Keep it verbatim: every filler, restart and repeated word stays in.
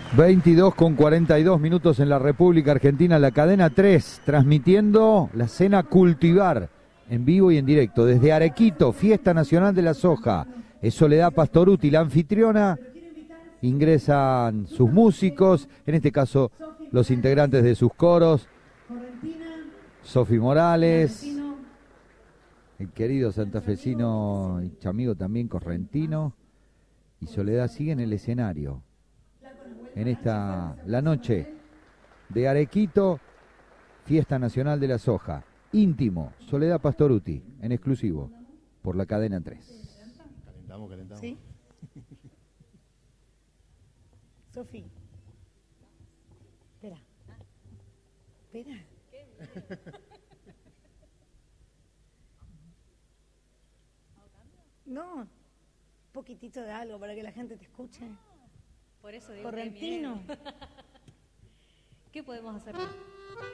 veintidós con cuarenta y dos minutos en la República Argentina, la cadena tres, transmitiendo la cena Cultivar en vivo y en directo desde Arequito, Fiesta Nacional de la Soja. Es Soledad Pastoruti, la anfitriona. Ingresan sus músicos, en este caso los integrantes de sus coros, Sofi Morales, el querido santafesino y amigo también correntino, y Soledad sigue en el escenario en esta la noche de Arequito, Fiesta Nacional de la Soja. Íntimo, Soledad Pastoruti, en exclusivo por la cadena tres. Calentamos, calentamos. ¿Sí? Sofi. Espera. Espera. No, un poquitito de algo para que la gente te escuche. Por eso digo Correntino. que ¿qué podemos hacer?